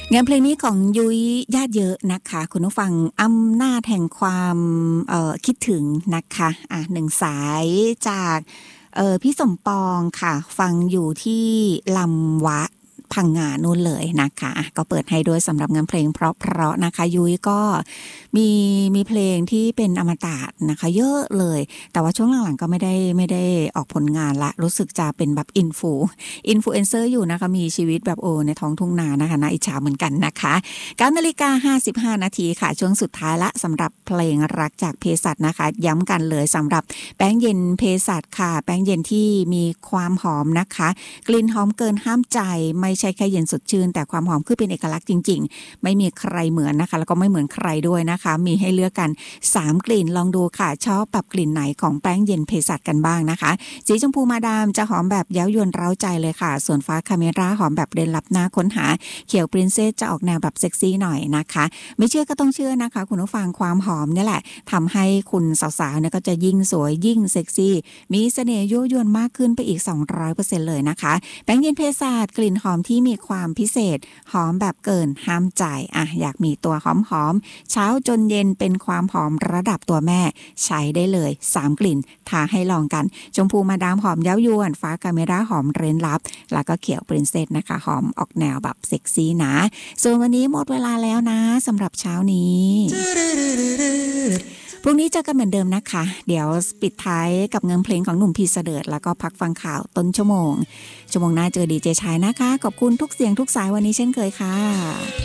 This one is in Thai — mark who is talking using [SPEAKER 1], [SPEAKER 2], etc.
[SPEAKER 1] งานเพลงนี้ของยุ้ยญาติเยอะนะคะคุณผู้ฟังอำนาจแห่งความคิดถึงนะคะหนึ่งสายจากพี่สมปองค่ะฟังอยู่ที่ลำวะพังงานู่นเลยนะคะก็เปิดให้ด้วยสำหรับงานเพลงเพราะๆนะคะยุ้ยก็มีเพลงที่เป็นอมตะนะคะเยอะเลยแต่ว่าช่วงหลังๆก็ไม่ได้ออกผลงานละรู้สึกจะเป็นแบบอินฟลูเอนเซอร์อยู่นะคะมีชีวิตแบบในท้องทุ่งนานะคะน่าอิจฉาเหมือนกันนะคะ9:55 นาทีค่ะช่วงสุดท้ายละสำหรับเพลงรักจากเภสัชนะคะย้ำกันเลยสำหรับแป้งเย็นเภสัชค่ะแป้งเย็นที่มีความหอมนะคะกลิ่นหอมเกินห้ามใจไม่ใช่แค่เย็นสดชื่นแต่ความหอมคือเป็นเอกลักษณ์จริงๆไม่มีใครเหมือนนะคะแล้วก็ไม่เหมือนใครด้วยนะคะมีให้เลือกกัน3กลิ่นลองดูค่ะชอบแบบกลิ่นไหนของแป้งเย็นเภสัชกันบ้างนะคะสีชมพูมาดามจะหอมแบบเย้ายวนเร้าใจเลยค่ะส่วนฟ้าคาเมราหอมแบบเร้นลับหน้าค้นหาเขียวปรินเซสจะออกแนวแบบเซ็กซี่หน่อยนะคะไม่เชื่อก็ต้องเชื่อนะคะคุณผู้ฟังความหอมนี่แหละทำให้คุณสาวๆเนี่ยก็จะยิ่งสวยยิ่งเซ็กซี่มีเสน่ห์ยั่วยวนมากขึ้นไปอีก 200% เลยนะคะแป้งเย็นเภสัชกลิ่นหอมที่มีความพิเศษหอมแบบเกินห้ามใจอยากมีตัวหอมๆเช้าจนเย็นเป็นความหอมระดับตัวแม่ใช้ได้เลย3กลิ่นท้าให้ลองกันชมพูมาดามหอมเย้ายวนฟ้าคาเมราหอมเร้นลับแล้วก็เขียวปรินเซสนะคะหอมออกแนวแบบเซ็กซี่นะส่วนวันนี้หมดเวลาแล้วนะสำหรับเช้านี้พรุ่งนี้เจอกันเหมือนเดิมนะคะเดี๋ยวปิดท้ายกับเงินเพลงของหนุ่มพีเสดิร์ดแล้วก็พักฟังข่าวต้นชั่วโมงหน้าเจอดีเจชายนะคะขอบคุณทุกเสียงทุกสายวันนี้เช่นเคยค่ะ